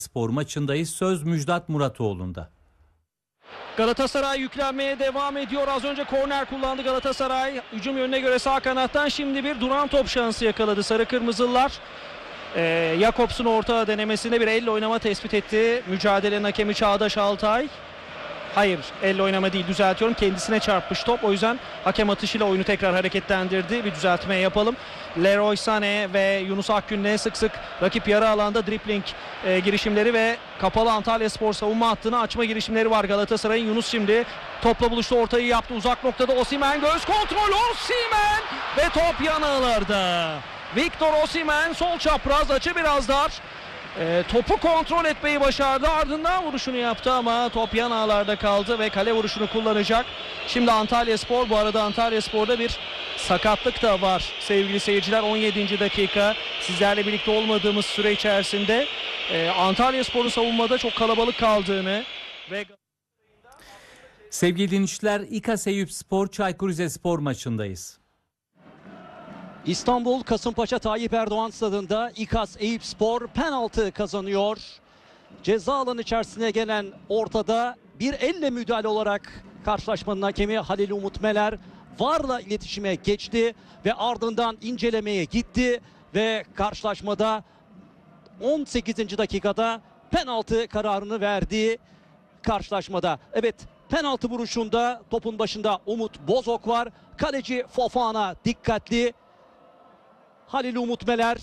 Spor maçındayız. Söz Müjdat Muratoğlu'nda. Galatasaray yüklenmeye devam ediyor. Az önce korner kullandı Galatasaray. Hücum yönüne göre sağ kanattan şimdi bir duran top şansı yakaladı Sarı Kırmızılılar. Jakobs'un orta denemesinde bir elle oynama tespit etti. Mücadelenin hakemi Çağdaş Altay. Hayır, elle oynama değil, düzeltiyorum. Kendisine çarpmış top. O yüzden hakem atışıyla oyunu tekrar hareketlendirdi. Bir düzeltme yapalım. Leroy Sané ve Yunus Akgün'le sık sık rakip yarı alanda dribbling girişimleri ve kapalı Antalyaspor savunma hattını açma girişimleri var Galatasaray'ın. Yunus şimdi topla buluştu, ortayı yaptı. Uzak noktada Osimhen, göz kontrol, Osimhen ve top yan ağlarda. Victor Osimhen sol çapraz, açı biraz dar. Topu kontrol etmeyi başardı, ardından vuruşunu yaptı ama top yan ağlarda kaldı ve kale vuruşunu kullanacak. Şimdi Antalyaspor, bu arada Antalyaspor'da bir sakatlık da var sevgili seyirciler. 17. dakika, sizlerle birlikte olmadığımız süre içerisinde Antalyaspor'un savunmada çok kalabalık kaldığını ve... Sevgili dinleyiciler, İKAS Eyüpspor Çaykur Rizespor maçındayız. İstanbul Kasımpaşa Tayyip Erdoğan stadında İKAS Eyüpspor penaltı kazanıyor. Ceza alanı içerisine gelen ortada bir elle müdahale olarak karşılaşmanın hakemi Halil Umut Meler VAR'la iletişime geçti ve ardından incelemeye gitti ve karşılaşmada 18. dakikada penaltı kararını verdi karşılaşmada. Evet, penaltı vuruşunda topun başında Umut Bozok var. Kaleci Fofana dikkatli. Halil Umut Meler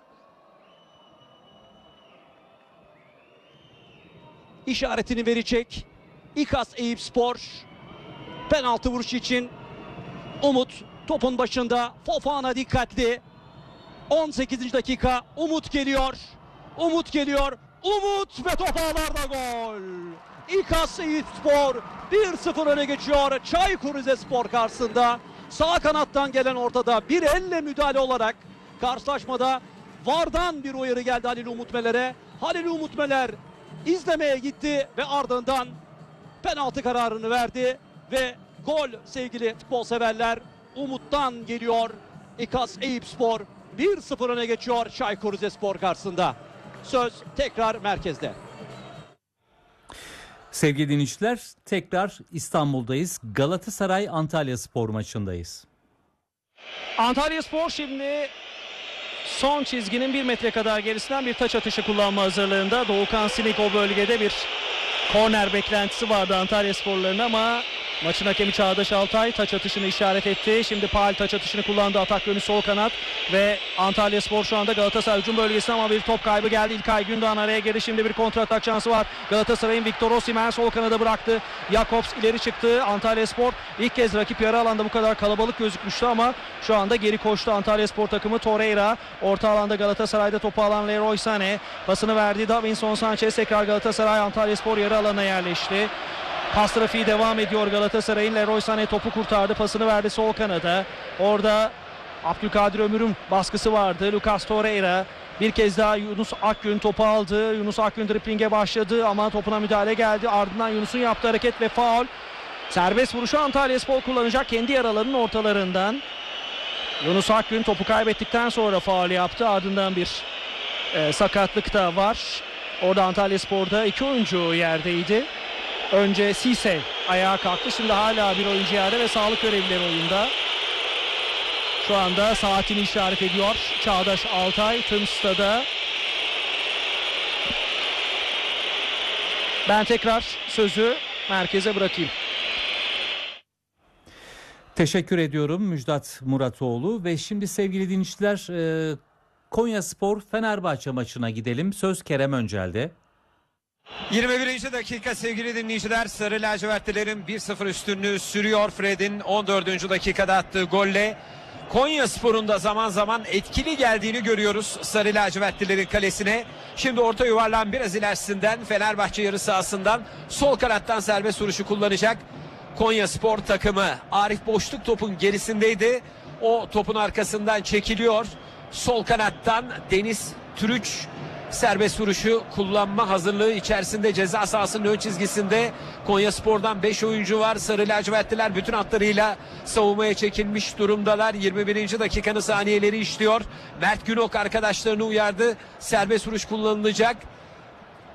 işaretini verecek. İKAS Eyüpspor penaltı vuruşu için Umut topun başında, Fofana dikkatli. 18. dakika, Umut geliyor. Umut geliyor. Umut ve top ağlarda gol. İKAS Eyüpspor 1-0 öne geçiyor Çaykur Rizespor karşısında. Sağ kanattan gelen ortada bir elle müdahale olarak karşılaşmada VAR'dan bir uyarı geldi Halil Umut Meler'e. Halil Umut Meler izlemeye gitti ve ardından penaltı kararını verdi ve gol sevgili futbol severler Umut'tan geliyor. İKAS Eyüpspor 1-0 öne geçiyor Çaykur Rizespor karşısında. Söz tekrar merkezde. Sevgili dinleyiciler, tekrar İstanbul'dayız. Galatasaray Antalyaspor maçındayız. Antalyaspor şimdi son çizginin 1 metre kadar gerisinden bir taç atışı kullanma hazırlığında. Doğukan Sinik o bölgede bir korner beklentisi vardı Antalyasporların ama maçın hakemi Çağdaş Altay taç atışını işaret etti. Şimdi Paul taç atışını kullandı, atak yönü sol kanat ve Antalyaspor şu anda Galatasaray hücum bölgesinde ama bir top kaybı geldi. İlkay Gündoğan araya girdi. Şimdi bir kontra atak şansı var. Galatasaray'ın Victor Osimhen sol kanada bıraktı. Jakobs ileri çıktı. Antalyaspor ilk kez rakip yarı alanda bu kadar kalabalık gözükmüştü ama şu anda geri koştu Antalyaspor takımı. Torreira orta alanda, Galatasaray'da topu alan Leroy Sané pasını verdi. Davinson Sanchez tekrar Galatasaray, Antalyaspor yarı alana yerleşti. Pas trafiği devam ediyor Galatasaray'ın. Leroy Sané topu kurtardı. Pasını verdi sol kanada. Orada Abdülkadir Ömür'ün baskısı vardı. Lucas Torreira bir kez daha Yunus Akgün topu aldı. Yunus Akgün driblinge başladı ama topuna müdahale geldi. Ardından Yunus'un yaptığı hareket ve faul. Serbest vuruşu Antalyaspor kullanacak kendi yaralarının ortalarından. Yunus Akgün topu kaybettikten sonra faul yaptı. Ardından bir sakatlık da var. Orada Antalyaspor'da 2 oyuncu yerdeydi. Önce Sise ayağa kalktı. Şimdi hala bir oyuncu yerde ve sağlık görevlileri oyunda. Şu anda saatini işaret ediyor Çağdaş Altay tüm stada. Ben tekrar sözü merkeze bırakayım. Teşekkür ediyorum Müjdat Muratoğlu ve şimdi sevgili dinleyiciler, Konyaspor Fenerbahçe maçına gidelim. Söz Kerem Öncel'de. 21. dakika sevgili dinleyiciler, Sarı Lacivertlilerin 1-0 üstünlüğü sürüyor. Fred'in 14. dakikada attığı golle Konyaspor'un da zaman zaman etkili geldiğini görüyoruz Sarı Lacivertlilerin kalesine. Şimdi orta yuvarlağın biraz ilerisinden Fenerbahçe yarı sahasından sol kanattan serbest vuruşu kullanacak Konyaspor takımı. Arif boşluk topun gerisindeydi. O topun arkasından çekiliyor. Sol kanattan Deniz Türüç serbest vuruşu kullanma hazırlığı içerisinde ceza sahasının ön çizgisinde. Konyaspor'dan 5 oyuncu var. Sarı lacivertliler bütün hatlarıyla savunmaya çekilmiş durumdalar. 21. dakikanın saniyeleri işliyor. Mert Günok arkadaşlarını uyardı. Serbest vuruş kullanılacak.